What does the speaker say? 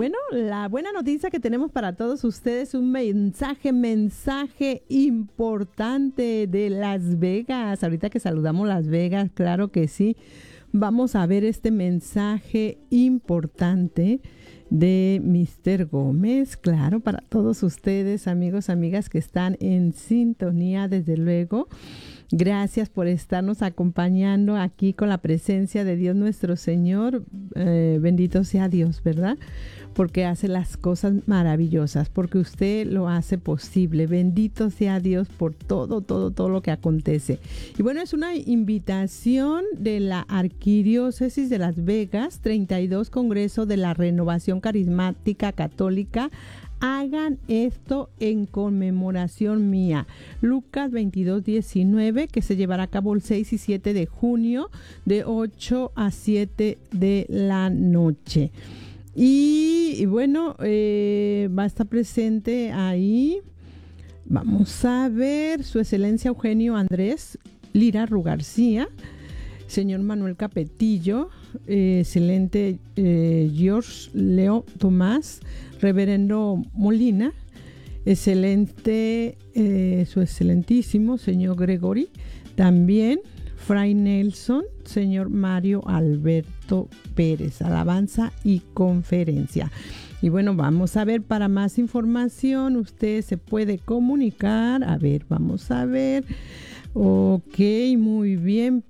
bueno, la buena noticia que tenemos para todos ustedes, un mensaje importante de Las Vegas. Ahorita que saludamos Las Vegas, claro que sí. Vamos a ver este mensaje importante de Mr. Gómez, claro, para todos ustedes, amigos, amigas que están en sintonía, desde luego. Gracias por estarnos acompañando aquí con la presencia de Dios nuestro Señor. Bendito sea Dios, ¿verdad? Porque hace las cosas maravillosas, porque usted lo hace posible. Bendito sea Dios por todo lo que acontece. Y bueno, es una invitación de la Arquidiócesis de Las Vegas, 32 Congreso de la Renovación Carismática Católica. Hagan esto en conmemoración mía. Lucas 22:19, que se llevará a cabo el 6 y 7 de junio, de 8 a 7 de la noche. Y bueno, va a estar presente ahí. Vamos a ver, Su Excelencia Eugenio Andrés Lira Rugarcía, señor Manuel Capetillo, excelente George Leo Tomás, reverendo Molina, excelente, su excelentísimo señor Gregory, también Fray Nelson, señor Mario Alberto Pérez, alabanza y conferencia. Y bueno, vamos a ver, para más información usted se puede comunicar. A ver, vamos a ver. Ok, muy bien.